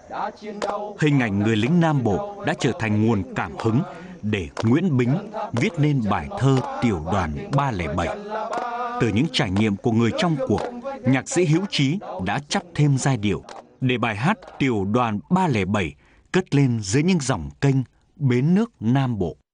Hình ảnh người lính Nam Bộ đã trở thành nguồn cảm hứng để Nguyễn Bính viết nên bài thơ Tiểu đoàn 307. Từ những trải nghiệm của người trong cuộc, nhạc sĩ Hữu Chí đã chắp thêm giai điệu để bài hát Tiểu đoàn 307 cất lên dưới những dòng kênh bến nước Nam Bộ.